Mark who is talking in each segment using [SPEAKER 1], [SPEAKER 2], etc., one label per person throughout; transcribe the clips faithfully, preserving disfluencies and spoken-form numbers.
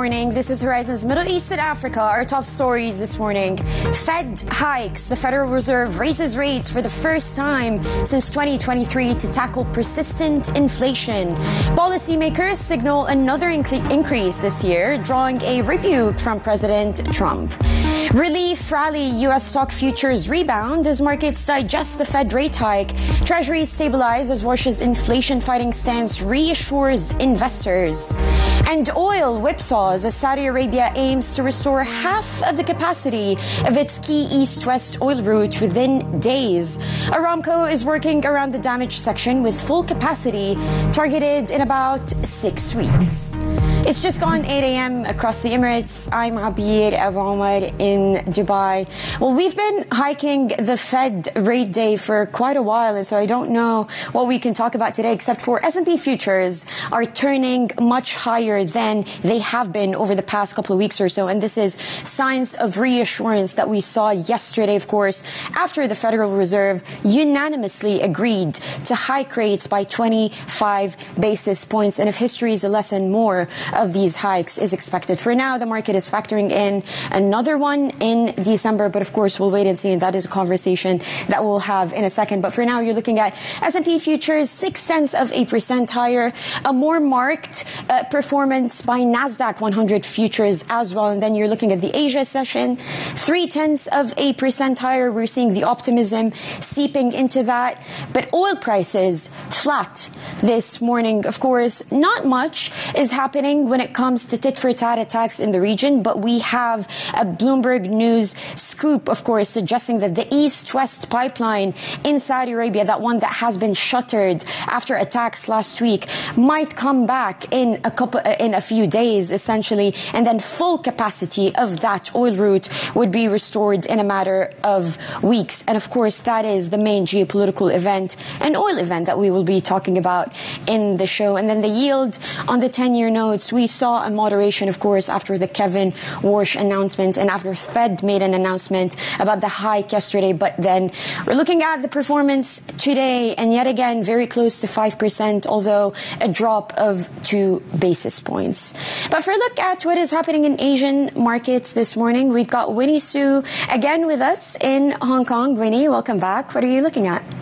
[SPEAKER 1] morning. This is Horizon's Middle East and Africa. Our top stories this morning. Fed hikes. The Federal Reserve raises rates for the first time since twenty twenty-three to tackle persistent inflation. Policymakers signal another inc- increase this year, drawing a rebuke from President Trump. Relief rally. U S stock futures rebound as markets digest the Fed rate hike. Treasuries stabilize as Wash's inflation-fighting stance reassures investors. And oil whipsaws as Saudi Arabia aims to restore half of the capacity of its key east-west oil route within days. Aramco is working around the damaged section with full capacity targeted in about six weeks. It's just gone eight a.m. across the Emirates. I'm Abir Abu Omar in Dubai. Well, we've been hiking the Fed rate day for quite a while, and so I don't know what we can talk about today, except for S and P futures are turning much higher than they have been over the past couple of weeks or so. And this is signs of reassurance that we saw yesterday, of course, after the Federal Reserve unanimously agreed to hike rates by twenty-five basis points. And if history is a lesson, more of these hikes is expected. For now, the market is factoring in another one in December, but of course, we'll wait and see. And that is a conversation that we'll have in a second. But for now, you're looking at S and P futures, six tenths of a percent higher, a more marked uh, performance by NASDAQ one hundred futures as well. And then you're looking at the Asia session, three tenths of a percent higher. We're seeing the optimism seeping into that. But oil prices flat this morning. Of course, not much is happening when it comes to tit-for-tat attacks in the region, but we have a Bloomberg News scoop, of course, suggesting that the East-West pipeline in Saudi Arabia, that one that has been shuttered after attacks last week, might come back in a couple, in a few days, essentially, and then full capacity of that oil route would be restored in a matter of weeks. And of course, that is the main geopolitical event, an oil event that we will be talking about in the show. And then the yield on the ten-year notes, we saw a moderation, of course, after the Kevin Warsh announcement and after Fed made an announcement about the hike yesterday. But then we're looking at the performance today, and yet again, very close to five percent, although a drop of two basis points. But for a look at what is happening in Asian markets this morning, we've got Winnie Su again with us in Hong Kong. Winnie, welcome back. What are you looking at?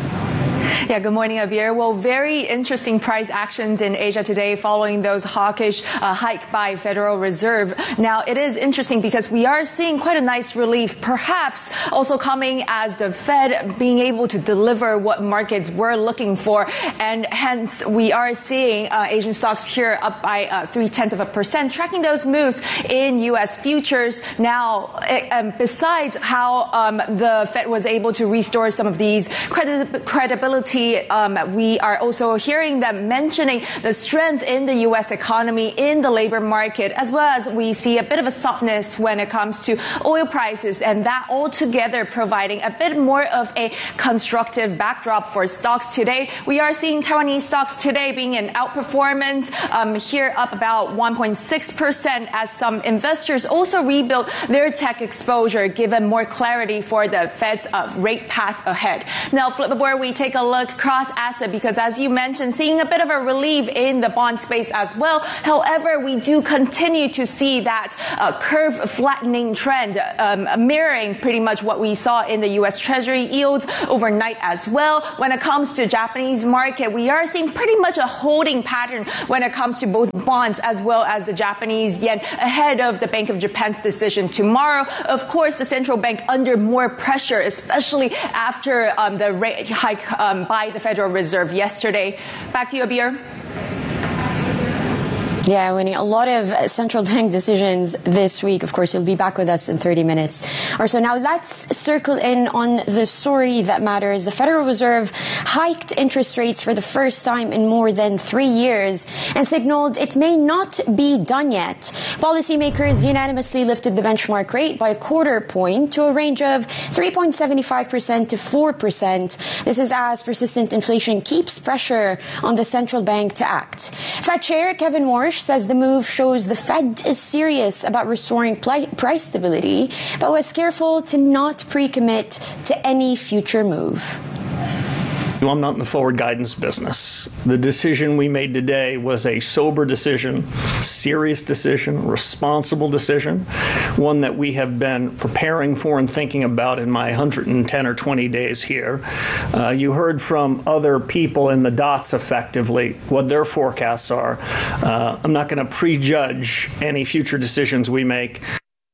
[SPEAKER 2] Yeah, good morning, Abir. Well, very interesting price actions in Asia today following those hawkish uh, hike by Federal Reserve. Now, it is interesting because we are seeing quite a nice relief, perhaps also coming as the Fed being able to deliver what markets were looking for. And hence, we are seeing uh, Asian stocks here up by uh, three-tenths of a percent, tracking those moves in U S futures. Now, it, um, besides how um, the Fed was able to restore some of these credi- credibility Um, we are also hearing them mentioning the strength in the U S economy, in the labor market, as well as we see a bit of a softness when it comes to oil prices, and that altogether providing a bit more of a constructive backdrop for stocks today. We are seeing Taiwanese stocks today being an outperformance, um, here up about one point six percent as some investors also rebuilt their tech exposure, given more clarity for the Fed's uh, rate path ahead. Now, Flipboard, we take a look cross asset because, as you mentioned, seeing a bit of a relief in the bond space as well. However, we do continue to see that uh, curve flattening trend, um, mirroring pretty much what we saw in the U S Treasury yields overnight as well. When it comes to Japanese market, we are seeing pretty much a holding pattern when it comes to both bonds as well as the Japanese yen ahead of the Bank of Japan's decision tomorrow. Of course, the central bank under more pressure, especially after um, the rate hike um, by the Federal Reserve yesterday. Back to you, Abir.
[SPEAKER 1] Yeah, Winnie, a lot of central bank decisions this week. Of course, you'll be back with us in thirty minutes or so. Now, let's circle in on the story that matters. The Federal Reserve hiked interest rates for the first time in more than three years and signaled it may not be done yet. Policymakers unanimously lifted the benchmark rate by a quarter point to a range of three point seven five percent to four percent. This is as persistent inflation keeps pressure on the central bank to act. Fed Chair Kevin Warsh says the move shows the Fed is serious about restoring pl- price stability, but was careful to not pre-commit to any future move.
[SPEAKER 3] I'm not in the forward guidance business. The decision we made today was a sober decision, serious decision, responsible decision, one that we have been preparing for and thinking about in my one hundred ten or twenty days here. Uh, you heard from other people in the dots effectively what their forecasts are. Uh, I'm not going to prejudge any future decisions we make.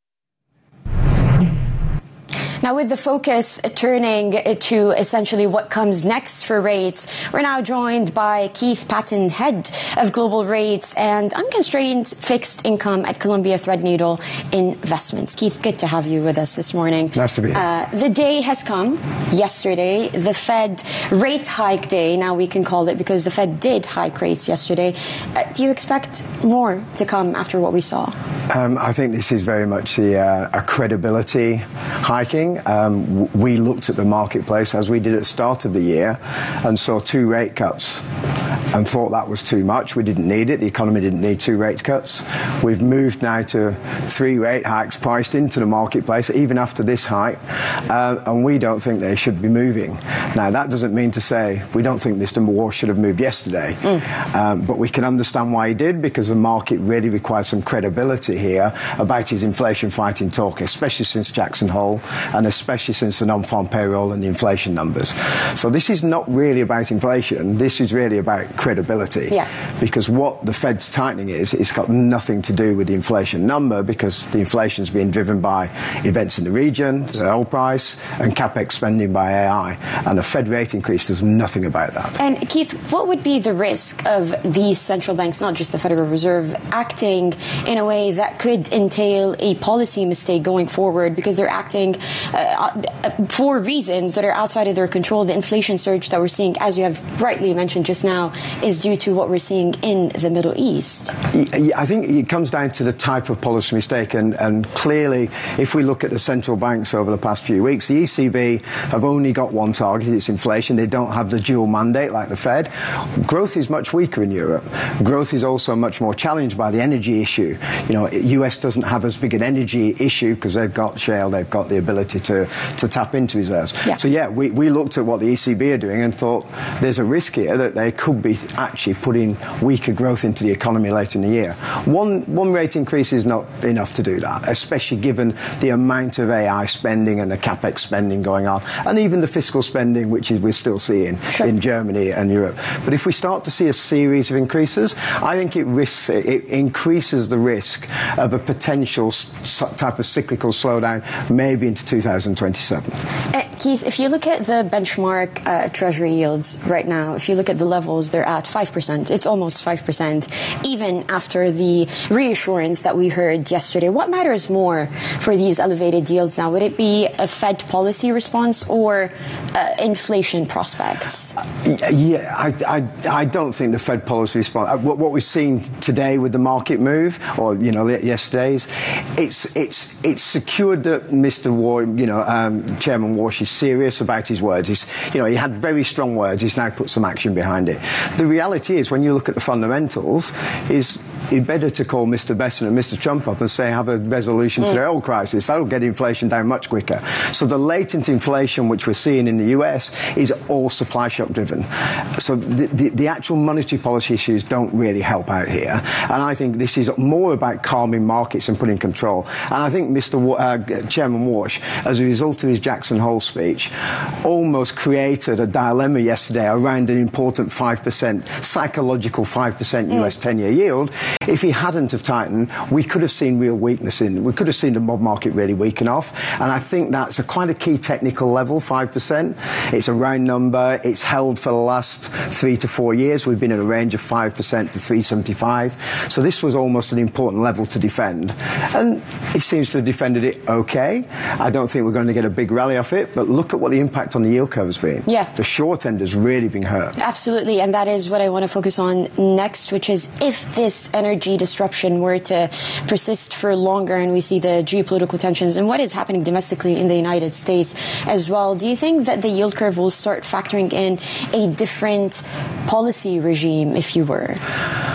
[SPEAKER 1] Now, with the focus turning to essentially what comes next for rates, we're now joined by Keith Patton, head of global rates and unconstrained fixed income at Columbia Threadneedle Investments. Keith, good to have you with us this morning.
[SPEAKER 4] Nice to be here.
[SPEAKER 1] Uh, the day has come yesterday, the Fed rate hike day, now we can call it, because the Fed did hike rates yesterday. Uh, do you expect more to come after what we saw?
[SPEAKER 4] Um, I think this is very much the, uh, a credibility hiking. Um, we looked at the marketplace, as we did at the start of the year, and saw two rate cuts and thought that was too much. We didn't need it. The economy didn't need two rate cuts. We've moved now to three rate hikes priced into the marketplace, even after this hike, uh, and we don't think they should be moving. Now, that doesn't mean to say we don't think Mister Walsh should have moved yesterday, mm. um, but we can understand why he did, because the market really requires some credibility here about his inflation fighting talk, especially since Jackson Hole and especially since the non-farm payroll and the inflation numbers. So this is not really about inflation. This is really about credibility.
[SPEAKER 1] Yeah.
[SPEAKER 4] Because what the Fed's tightening is, it's got nothing to do with the inflation number, because the inflation is being driven by events in the region, the oil price, and capex spending by A I. And a Fed rate increase does nothing about that.
[SPEAKER 1] And Keith, what would be the risk of these central banks, not just the Federal Reserve, acting in a way that could entail a policy mistake going forward, because they're acting uh, for reasons that are outside of their control? The inflation surge that we're seeing, as you have rightly mentioned just now, is due to what we're seeing in the Middle East.
[SPEAKER 4] I think it comes down to the type of policy mistake, and, and clearly, if we look at the central banks over the past few weeks, the E C B have only got one target, it's inflation. They don't have the dual mandate like the Fed. Growth is much weaker in Europe. Growth is also much more challenged by the energy issue. You know, U S doesn't have as big an energy issue because they've got shale, they've got the ability to, to tap into reserves.
[SPEAKER 1] Yeah.
[SPEAKER 4] So yeah, we, we looked at what the E C B are doing and thought there's a risk here that they could be actually putting weaker growth into the economy later in the year. One, one rate increase is not enough to do that, especially given the amount of A I spending and the capex spending going on, and even the fiscal spending, which is we're still seeing
[SPEAKER 1] sure.
[SPEAKER 4] in Germany and Europe. But if we start to see a series of increases, I think it risks it increases the risk of a potential type of cyclical slowdown, maybe into two thousand twenty-seven.
[SPEAKER 1] Uh, Keith, if you look at the benchmark uh, Treasury yields right now, if you look at the levels, they're at five percent. It's almost five percent, even after the reassurance that we heard yesterday. What matters more for these elevated yields now? Would it be a Fed policy response or uh, inflation prospects?
[SPEAKER 4] Yeah, I, I, I don't think the Fed policy response. What, what we've seen today with the market move, or you know, yesterday's, it's it's it's secured that Mister War, you know, um, Chairman Walsh is serious about his words. He's, you know, he had very strong words. He's now put some action behind it. The reality is, when you look at the fundamentals, is it's better to call Mister Besson and Mister Trump up and say have a resolution mm. to the oil crisis. That'll get inflation down much quicker. So the latent inflation which we're seeing in the U S is all supply shock driven. So the, the, the actual monetary policy issues don't really help out here. And I think this is more about calming markets and putting control. And I think Mister W- uh, Chairman Walsh, as a result of his Jackson Hole speech, almost created a dilemma yesterday around an important five percent, psychological five percent mm. U S ten-year yield. If he hadn't have tightened, we could have seen real weakness in, we could have seen the mob market really weaken off. And I think that's a quite a key technical level, five percent. It's a round number. It's held for the last three to four years. We've been in a range of five percent to three seventy-five. So this was almost an important level to defend. And he seems to have defended it okay. I don't think we're going to get a big rally off it, but look at what the impact on the yield curve has been.
[SPEAKER 1] Yeah.
[SPEAKER 4] The short end has really been hurt.
[SPEAKER 1] Absolutely, and that is what I want to focus on next, which is if this energy disruption were to persist for longer and we see the geopolitical tensions and what is happening domestically in the United States as well, do you think that the yield curve will start factoring in a different policy regime, if you were?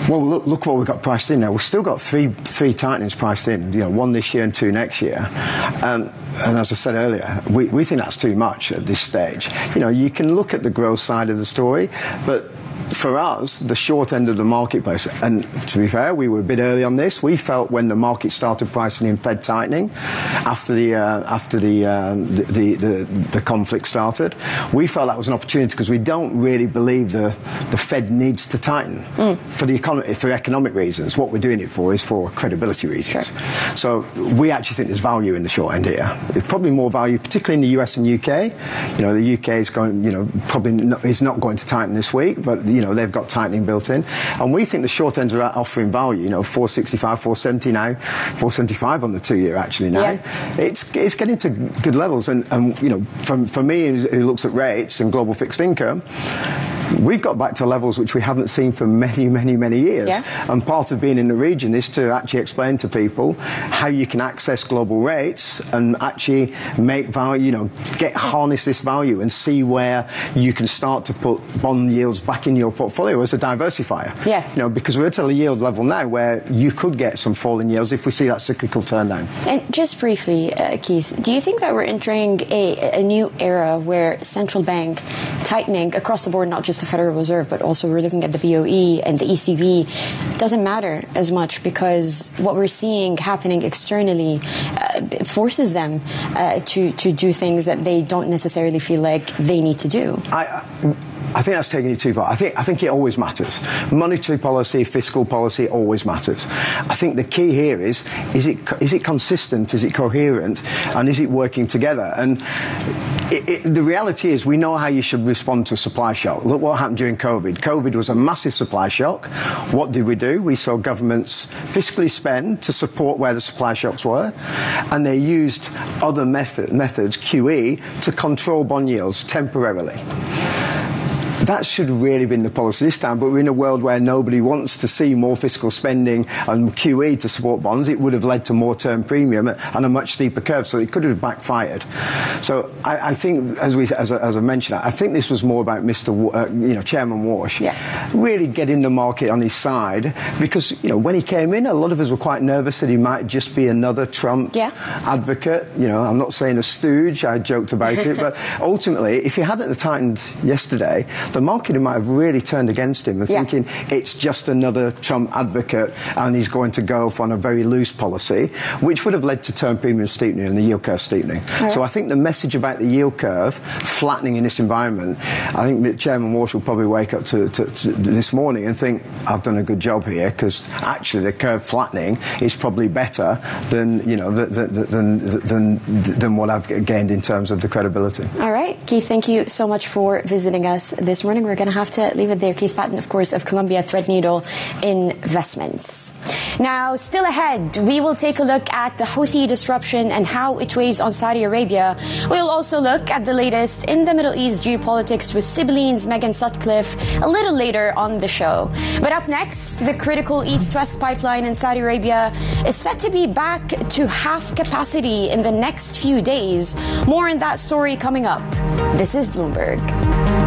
[SPEAKER 4] Well, look, look what we've got priced in now. We've still got three three tightenings priced in, you know, one this year and two next year. Um, and as I said earlier, we, we think that's too much at this stage. You know, you can look at the growth side of the story, but for us, the short end of the marketplace, and to be fair, we were a bit early on this. We felt when the market started pricing in Fed tightening after the uh, after the, um, the, the the the conflict started, we felt that was an opportunity because we don't really believe the the Fed needs to tighten mm. for the economy for economic reasons. What we're doing it for is for credibility reasons. Sure. So we actually think there's value in the short end here. There's probably more value, particularly in the U S and U K. You know, the U K is going, you know, probably not, is not going to tighten this week, but you know, they've got tightening built in. And we think the short ends are offering value, you know, four sixty-five, four seventy now, four seventy-five on the two-year actually now. Yeah. It's it's getting to good levels. And, and you know, from, for me who looks at rates and global fixed income, we've got back to levels which we haven't seen for many, many, many years. Yeah. And part of being in the region is to actually explain to people how you can access global rates and actually make value, you know, get harness this value and see where you can start to put bond yields back in your portfolio as a diversifier.
[SPEAKER 1] Yeah.
[SPEAKER 4] You know, because we're at a yield level now where you could get some falling yields if we see that cyclical turn down.
[SPEAKER 1] And just briefly, uh, Keith, do you think that we're entering a, a new era where central bank tightening across the board, not just the Federal Reserve, but also we're looking at the B O E and the E C B, doesn't matter as much because what we're seeing happening externally uh, forces them uh, to, to do things that they don't necessarily feel like they need to do?
[SPEAKER 4] I, I I think that's taking it too far. I think I think it always matters. Monetary policy, fiscal policy always matters. I think the key here is is it is it consistent, is it coherent, and is it working together? And it, it, the reality is we know how you should respond to a supply shock. Look what happened during COVID. COVID was a massive supply shock. What did we do? We saw governments fiscally spend to support where the supply shocks were, and they used other method, methods, Q E, to control bond yields temporarily. That should have really been the policy this time, but we're in a world where nobody wants to see more fiscal spending and Q E to support bonds. It would have led to more term premium and a much steeper curve, so it could have backfired. So I, I think, as we as, I, as I mentioned, I think this was more about Mister W- uh, you know, Chairman Warsh, yeah. really getting the market on his side, because you know when he came in, a lot of us were quite nervous that he might just be another Trump yeah. advocate. You know, I'm not saying a stooge. I joked about it, but ultimately, if he hadn't tightened yesterday, the market might have really turned against him and yeah. thinking it's just another Trump advocate and he's going to go on a very loose policy, which would have led to term premium steepening and the yield curve steepening. Right. So I think the message about the yield curve flattening in this environment, I think that Chairman Warsh will probably wake up to, to, to this morning and think, I've done a good job here, because actually the curve flattening is probably better than, you know, than, than, than, than what I've gained in terms of the credibility.
[SPEAKER 1] All right, Keith, thank you so much for visiting us this morning. We're going to have to leave it there. Keith Patton, of course, of Columbia Threadneedle Investments. Now, still ahead, we will take a look at the Houthi disruption and how it weighs on Saudi Arabia. We'll also look at the latest in the Middle East geopolitics with Sibilene's Megan Sutcliffe a little later on the show. But up next, the critical East-West pipeline in Saudi Arabia is set to be back to half capacity in the next few days. More on that story coming up. This is Bloomberg.